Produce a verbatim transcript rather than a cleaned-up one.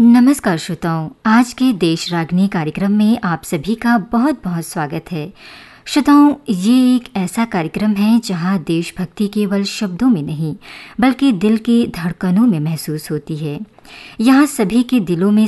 नमस्कार श्रोताओं, आज के देश रागनी कार्यक्रम में आप सभी का बहुत बहुत स्वागत है। श्रोताओं, ये एक ऐसा कार्यक्रम है जहां देशभक्ति केवल शब्दों में नहीं बल्कि दिल के धड़कनों में महसूस होती है। यहाँ सभी के दिलों में